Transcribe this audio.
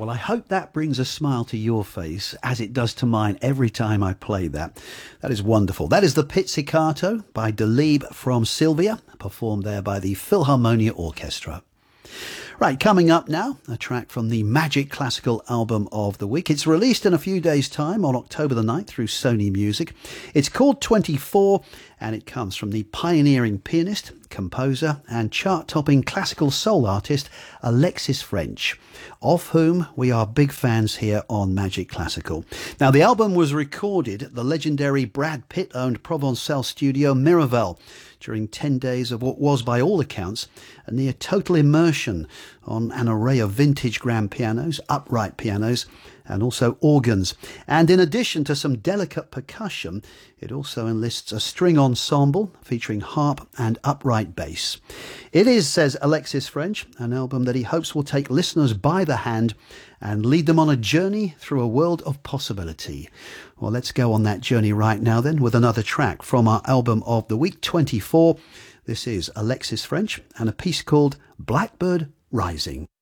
Well, I hope that brings a smile to your face, as it does to mine every time I play that. That is wonderful. That is the Pizzicato by Dalib from Sylvia, performed there by the Philharmonia Orchestra. Right, coming up now, a track from the Magic Classical Album of the Week. It's released in a few days' time on October the 9th through Sony Music. It's called 24, and it comes from the pioneering pianist, composer and chart-topping classical soul artist Alexis Ffrench, of whom we are big fans here on Magic Classical. Now, the album was recorded at the legendary Brad Pitt-owned Provençal studio Miraval during 10 days of what was, by all accounts, a near total immersion on an array of vintage grand pianos, upright pianos, and also organs. And in addition to some delicate percussion, it also enlists a string ensemble featuring harp and upright bass. It is, says Alexis Ffrench, an album that he hopes will take listeners by the hand and lead them on a journey through a world of possibility. Well, let's go on that journey right now then with another track from our album of the week, 24. This is Alexis Ffrench and a piece called Blackbird Rising.